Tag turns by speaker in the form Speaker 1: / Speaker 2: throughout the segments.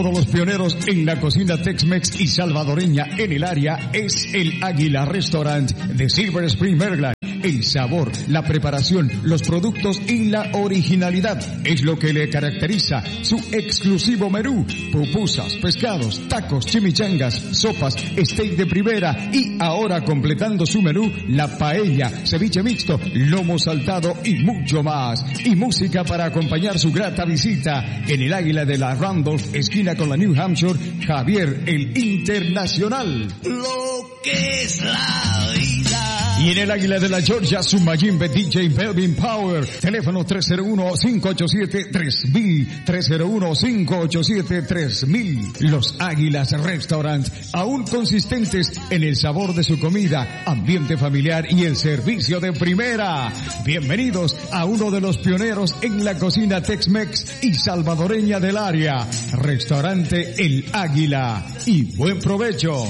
Speaker 1: uno de los pioneros en la cocina Tex-Mex y salvadoreña en el área es el Águila Restaurant de Silver Spring, Maryland. El sabor, la preparación, los productos y la originalidad es lo que le caracteriza su exclusivo menú. Pupusas, pescados, tacos, chimichangas, sopas, steak de primera y ahora completando su menú, la paella, ceviche mixto, lomo saltado y mucho más. Y música para acompañar su grata visita en el Águila de la Randolph, esquina con la New Hampshire, Javier el Internacional.
Speaker 2: Lo que es la vida.
Speaker 1: Y en el Águila de la Georgia, su Mayimbe DJ Melvin Power. Teléfono 301-587-3000. 301-587-3000. Los Águilas Restaurant, aún consistentes en el sabor de su comida, ambiente familiar y el servicio de primera. Bienvenidos a uno de los pioneros en la cocina Tex-Mex y salvadoreña del área. Restaurante El Águila. Y buen provecho.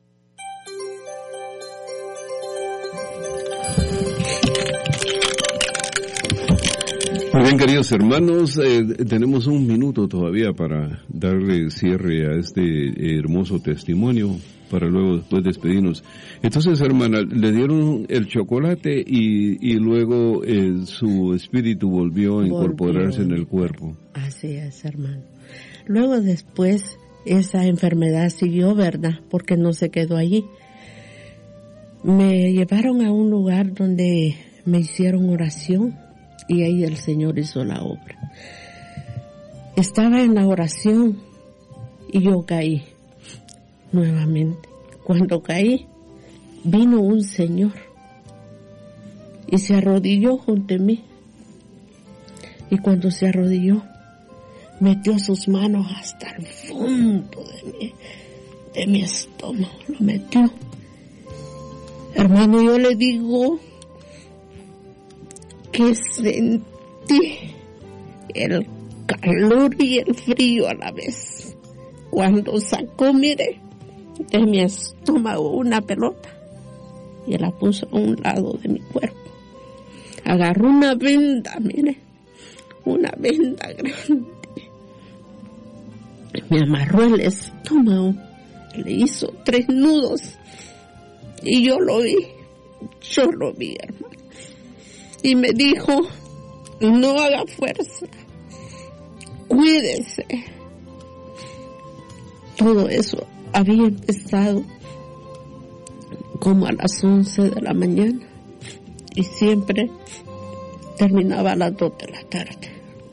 Speaker 3: Muy bien, queridos hermanos, tenemos un minuto todavía para darle cierre a este hermoso testimonio para luego después despedirnos. Entonces, hermana, le dieron el chocolate y luego su espíritu volvió a incorporarse en el cuerpo.
Speaker 4: Así es, hermano. Luego después esa enfermedad siguió, ¿verdad? Porque no se quedó allí. Me llevaron a un lugar donde me hicieron oración. Y ahí el Señor hizo la obra. Estaba en la oración y yo caí nuevamente. Cuando caí, vino un señor y se arrodilló junto a mí. Y cuando se arrodilló, metió sus manos hasta el fondo de mi estómago. Lo metió. Hermano, yo le digo que sentí el calor y el frío a la vez. Cuando sacó, mire, de mi estómago una pelota y la puso a un lado de mi cuerpo. Agarró una venda, mire, una venda grande. Me amarró el estómago, le hizo 3 nudos y yo lo vi, hermano. Y me dijo, no haga fuerza, cuídese. Todo eso había empezado como a las 11 de la mañana y siempre terminaba a las 2 de la tarde.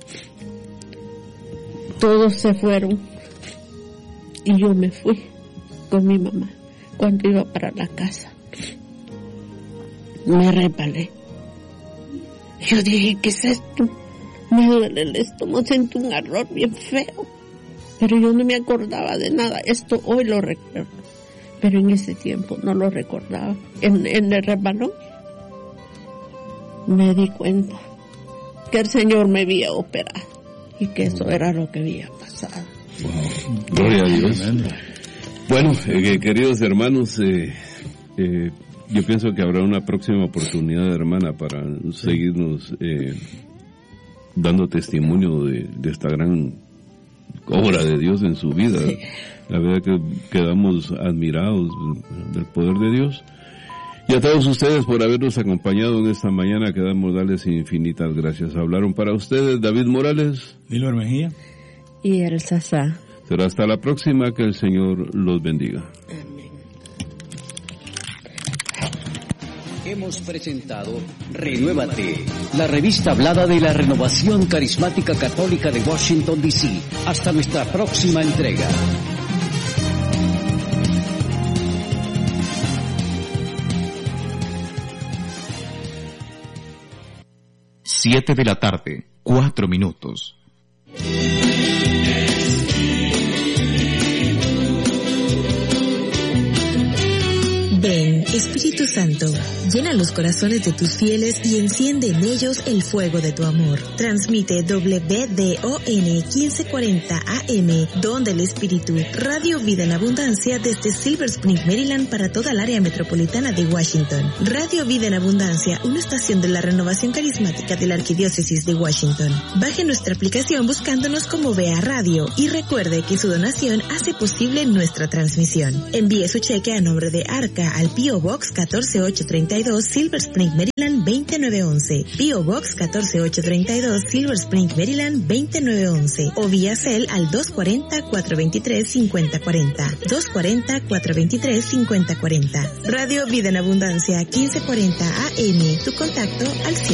Speaker 4: Todos se fueron y yo me fui con mi mamá cuando iba para la casa. Me resbalé. Yo dije, ¿qué es esto? Me duele el estómago, siento un ardor bien feo. Pero yo no me acordaba de nada. Esto hoy lo recuerdo. Pero en ese tiempo no lo recordaba. En el resbalón me di cuenta que el Señor me había operado y que eso era lo que había pasado.
Speaker 3: Wow. Gloria a Dios. Bueno, queridos hermanos, yo pienso que habrá una próxima oportunidad, hermana, para seguirnos dando testimonio de esta gran obra de Dios en su vida. Sí. La verdad que quedamos admirados del poder de Dios. Y a todos ustedes por habernos acompañado en esta mañana, queremos darles infinitas gracias. Hablaron para ustedes David Morales,
Speaker 5: Wilmer Mejía
Speaker 4: y el Sasá.
Speaker 3: Será hasta la próxima, que el Señor los bendiga.
Speaker 6: Hemos presentado Renuévate, la revista hablada de la Renovación Carismática Católica de Washington, D.C. Hasta nuestra próxima entrega.
Speaker 7: Siete de la tarde, 4 minutos.
Speaker 8: Ven, Espíritu Santo,
Speaker 5: llena los corazones de tus fieles y enciende en ellos el fuego de tu amor. Transmite WDON 1540 AM, Don del Espíritu, Radio Vida en Abundancia desde Silver Spring, Maryland para toda el área metropolitana de Washington. Radio Vida en Abundancia, una estación de la renovación carismática de la Arquidiócesis de Washington. Baje nuestra aplicación buscándonos como Vea Radio y recuerde que su donación hace posible nuestra transmisión. Envíe su cheque a nombre de Arca al P.O. Box 14832 Silver Spring, Maryland 29811. P.O. Box 14832 Silver Spring, Maryland 29911 o vía Cel al 240-423-5040. 240-423-5040. Radio Vida en Abundancia 1540 AM. Tu contacto al 100.